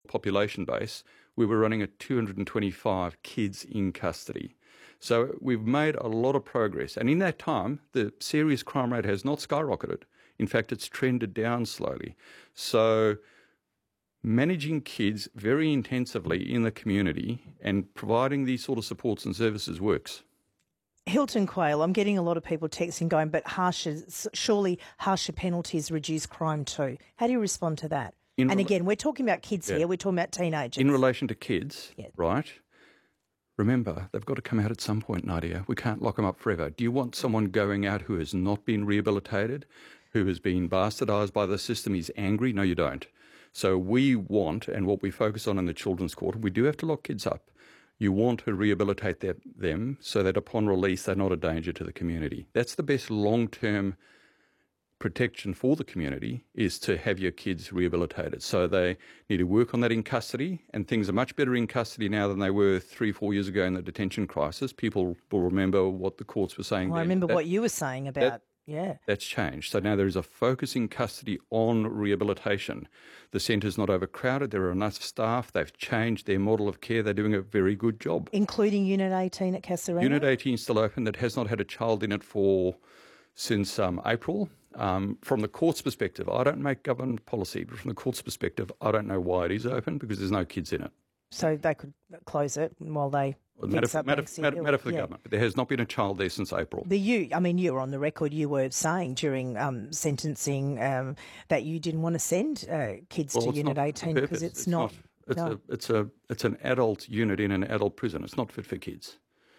population base, we were running at 225 kids in custody. So we've made a lot of progress. And in that time, the serious crime rate has not skyrocketed. In fact, it's trended down slowly. So managing kids very intensively in the community and providing these sort of supports and services works. Hilton Quayle, I'm getting a lot of people texting going, but surely harsher penalties reduce crime too. How do you respond to that? And again, we're talking about kids here, we're talking about teenagers. In relation to kids, right, remember, they've got to come out at some point, Nadia. We can't lock them up forever. Do you want someone going out who has not been rehabilitated, who has been bastardised by the system, is angry? No, you don't. So we want, and what we focus on in the Children's Court, we do have to lock kids up. You want to rehabilitate them so that upon release they're not a danger to the community. That's the best long-term protection for the community, is to have your kids rehabilitated. So they need to work on that in custody, and things are much better in custody now than they were 3-4 years ago in the detention crisis. People will remember what the courts were saying then. I remember what you were saying about... That's changed. So now there is a focus in custody on rehabilitation. The centre's not overcrowded. There are enough staff. They've changed their model of care. They're doing a very good job. Including Unit 18 at Casuarina? Unit 18 is still open. That has not had a child in it since April. From the court's perspective, I don't make government policy, but from the court's perspective, I don't know why it is open, because there's no kids in it. So they could close it while they... Matter for the government, but there has not been a child there since April. But you were on the record, you were saying during sentencing that you didn't want to send kids to Unit 18 because it's not. It's an adult unit in an adult prison. It's not fit for kids.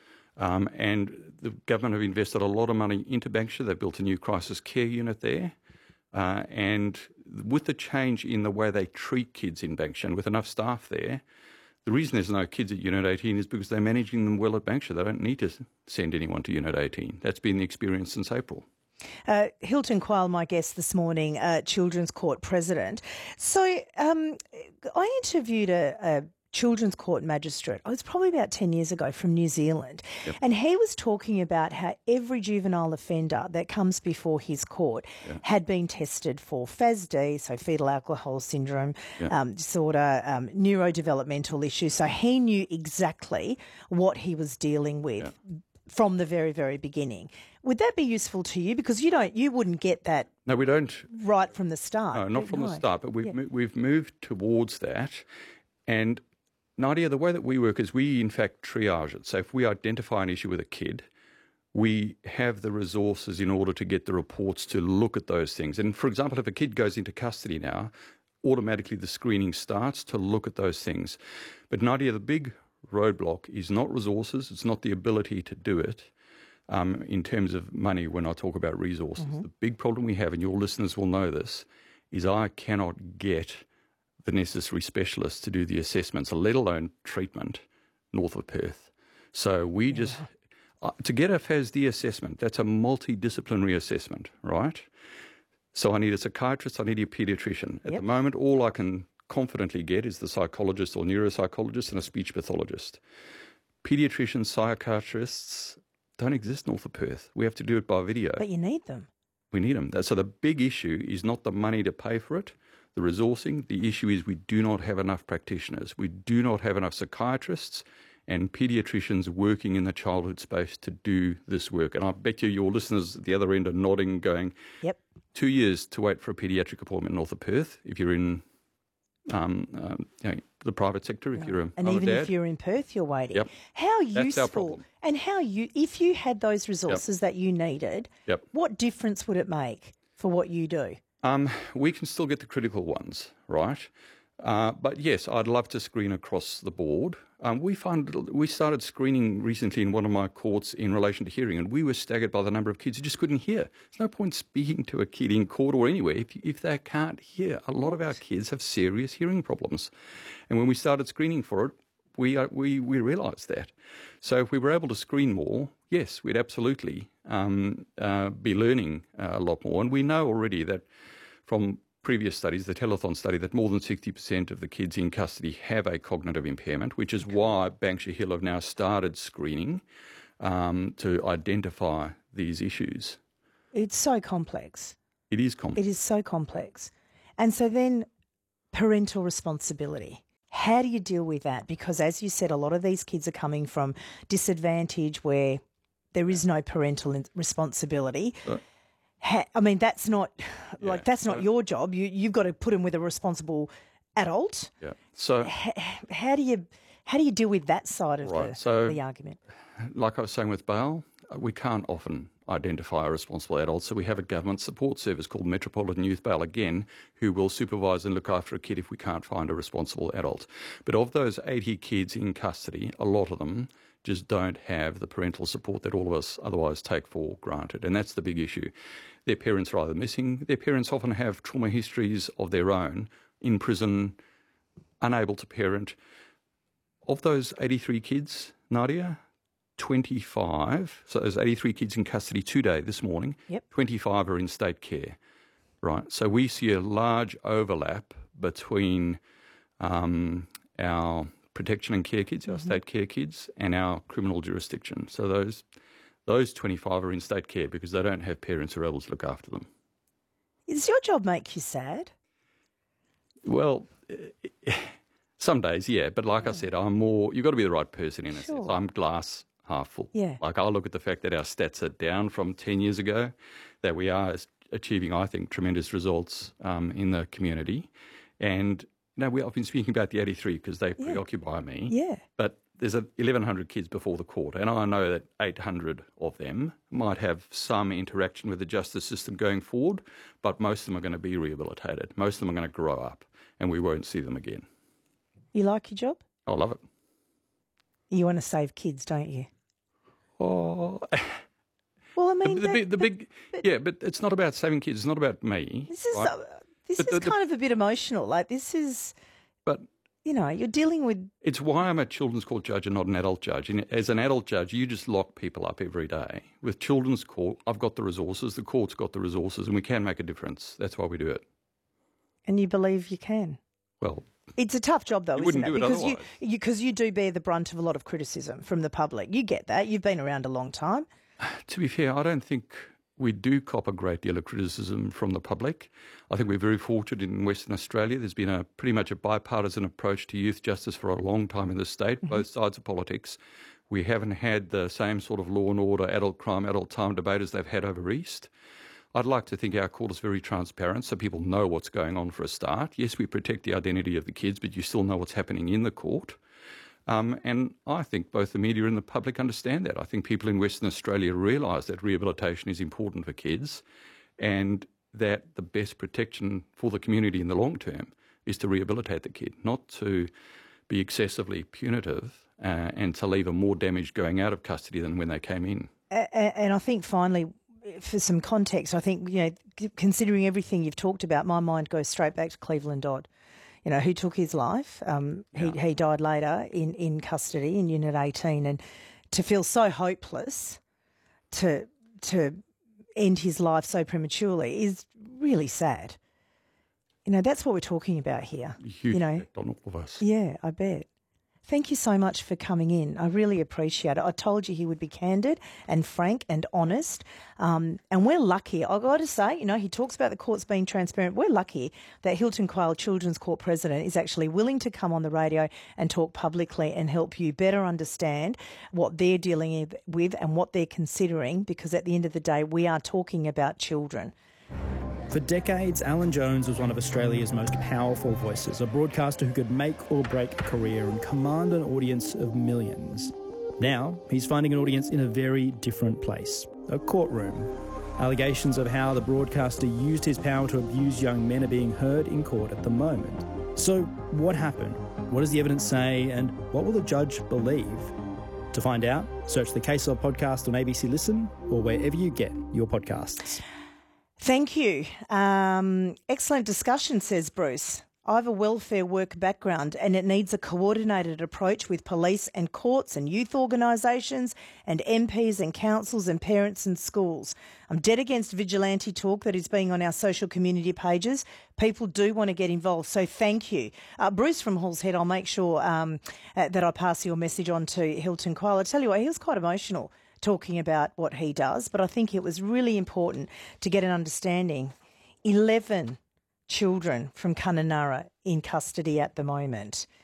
And the government have invested a lot of money into Banksia. They've built a new crisis care unit there. And with the change in the way they treat kids in Banksia, and with enough staff there, the reason there's no kids at Unit 18 is because they're managing them well at Banksia. They don't need to send anyone to Unit 18. That's been the experience since April. Hilton Quayle, my guest this morning, Children's Court President. So I interviewed a Children's Court magistrate, it was probably about 10 years ago, from New Zealand. Yep. And he was talking about how every juvenile offender that comes before his court had been tested for FASD, so fetal alcohol syndrome disorder, neurodevelopmental issues. So he knew exactly what he was dealing with from the very, very beginning. Would that be useful to you? Because you wouldn't get that. No, we don't. Right from the start. No, not from the start, but we've moved towards that. And Nadia, the way that we work is we, in fact, triage it. So if we identify an issue with a kid, we have the resources in order to get the reports to look at those things. And, for example, if a kid goes into custody now, automatically the screening starts to look at those things. But, Nadia, the big roadblock is not resources. It's not the ability to do it in terms of money when I talk about resources. Mm-hmm. The big problem we have, and your listeners will know this, is I cannot get the necessary specialists to do the assessments, let alone treatment, north of Perth. So we just, to get a FASD assessment, that's a multidisciplinary assessment, right? So I need a psychiatrist, I need a paediatrician. At the moment, all I can confidently get is the psychologist or neuropsychologist and a speech pathologist. Paediatricians, psychiatrists don't exist north of Perth. We have to do it by video. But you need them. We need them. So the big issue is not the money to pay for it, the resourcing. The issue is we do not have enough practitioners. We do not have enough psychiatrists and paediatricians working in the childhood space to do this work. And I bet you your listeners at the other end are nodding, going, 2 years to wait for a paediatric appointment north of Perth if you're in the private sector, if you're a and even if you're in Perth, you're waiting. Yep. How That's useful, our problem. and if you had those resources that you needed, what difference would it make for what you do? We can still get the critical ones, right? But yes, I'd love to screen across the board. We started screening recently in one of my courts in relation to hearing, and we were staggered by the number of kids who just couldn't hear. There's no point speaking to a kid in court or anywhere if they can't hear. A lot of our kids have serious hearing problems. And when we started screening for it, we realised that. So if we were able to screen more, yes, we'd absolutely be learning a lot more. And we know already that from previous studies, the Telethon study, that more than 60% of the kids in custody have a cognitive impairment, which is why Banksia Hill have now started screening to identify these issues. It's so complex. It is complex. It is so complex. And so then parental responsibility. How do you deal with that? Because as you said, a lot of these kids are coming from disadvantage where there is no parental responsibility. That's not that's not your job. You've got to put them with a responsible adult. Yeah. So how do you deal with that side of the argument? Like I was saying with bail, we can't often identify a responsible adult, so we have a government support service called Metropolitan Youth Bail, again, who will supervise and look after a kid if we can't find a responsible adult. But of those 80 kids in custody, a lot of them just don't have the parental support that all of us otherwise take for granted, and that's the big issue. Their parents are either missing, their parents often have trauma histories of their own, in prison, unable to parent. Of those 83 kids, Nadia, 25, so there's 83 kids in custody today, this morning, 25 are in state care, right? So we see a large overlap between our protection and care kids, our state care kids, and our criminal jurisdiction. So those 25 are in state care because they don't have parents who are able to look after them. Does your job make you sad? Well, some days, yeah. But like I said, you've got to be the right person in a sense. I'm glass half full. Yeah. Like I look at the fact that our stats are down from 10 years ago, that we are achieving, I think, tremendous results in the community. And I've been speaking about the 83 because they preoccupy me. Yeah. But there's 1,100 kids before the court, and I know that 800 of them might have some interaction with the justice system going forward, but most of them are going to be rehabilitated. Most of them are going to grow up, and we won't see them again. You like your job? I love it. You want to save kids, don't you? Oh, well, I mean, but it's not about saving kids. It's not about me. This is kind of a bit emotional. Like but you're dealing with. It's why I'm a children's court judge and not an adult judge. And as an adult judge, you just lock people up every day. With children's court, I've got the resources. The court's got the resources, and we can make a difference. That's why we do it. And you believe you can? Well, it's a tough job, though, isn't it? Because you do bear the brunt of a lot of criticism from the public. You get that. You've been around a long time. To be fair, I don't think we do cop a great deal of criticism from the public. I think we're very fortunate in Western Australia. There's been pretty much a bipartisan approach to youth justice for a long time in the state, both sides of politics. We haven't had the same sort of law and order, adult crime, adult time debate as they've had over East. I'd like to think our court is very transparent so people know what's going on for a start. Yes, we protect the identity of the kids, but you still know what's happening in the court. And I think both the media and the public understand that. I think people in Western Australia realise that rehabilitation is important for kids and that the best protection for the community in the long term is to rehabilitate the kid, not to be excessively punitive and to leave them more damaged going out of custody than when they came in. And I think finally, for some context, I think, considering everything you've talked about, my mind goes straight back to Cleveland Dodd, who took his life. He died later in custody in Unit 18, and to feel so hopeless to end his life so prematurely is really sad. That's what we're talking about here. Huge effect on all of us. Yeah, I bet. Thank you so much for coming in. I really appreciate it. I told you he would be candid and frank and honest. And we're lucky. I've got to say, he talks about the courts being transparent. We're lucky that Hilton Quayle Children's Court President is actually willing to come on the radio and talk publicly and help you better understand what they're dealing with and what they're considering, because at the end of the day, we are talking about children. For decades, Alan Jones was one of Australia's most powerful voices, a broadcaster who could make or break a career and command an audience of millions. Now, he's finding an audience in a very different place, a courtroom. Allegations of how the broadcaster used his power to abuse young men are being heard in court at the moment. So, what happened? What does the evidence say? And what will the judge believe? To find out, search the Case Law podcast on ABC Listen or wherever you get your podcasts. Thank you. Excellent discussion, says Bruce. I have a welfare work background and it needs a coordinated approach with police and courts and youth organisations and MPs and councils and parents and schools. I'm dead against vigilante talk that is being on our social community pages. People do want to get involved, so thank you. Bruce from Halls Head, I'll make sure that I pass your message on to Hilton Quayle. I tell you what, he was quite emotional talking about what he does, but I think it was really important to get an understanding. 11 children from Kununurra in custody at the moment.